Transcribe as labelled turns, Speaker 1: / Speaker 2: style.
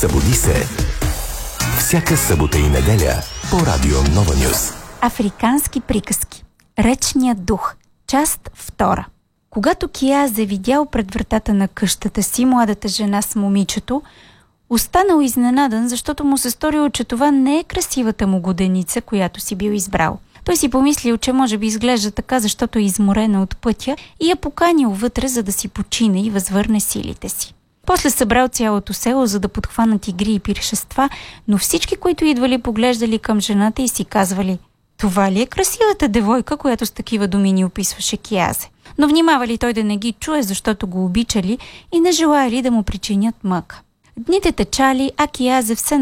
Speaker 1: Събуди се. Всяка събота и неделя по Радио Нова Нюз.
Speaker 2: Африкански приказки. Речният дух. Част 2. Когато Киязе видял пред вратата на къщата си младата жена с момичето, останал изненадан, защото му се сторило, че това не е красивата му годеница, която си бил избрал. Той си помислил, че може би изглежда така, защото е изморена от пътя и я поканил вътре, за да си почине и възвърне силите си. После събрал цялото село, за да подхванат игри и пиршества, но всички, които идвали, поглеждали към жената и си казвали: това ли е красивата девойка, която с такива думи ни описваше Киязе? Но внимавали той да не ги чуе, защото го обичали и не желаяли да му причинят мъка. Дните течали, а Киязе все